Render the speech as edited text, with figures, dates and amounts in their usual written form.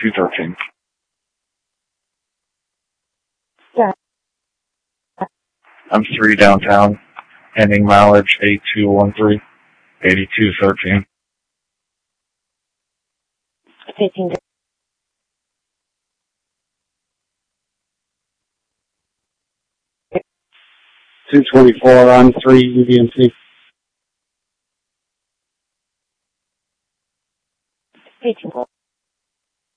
213. Yeah. I'm 3 downtown, ending mileage 8213, 8213. 15. 224 on 3 UDMC. 18.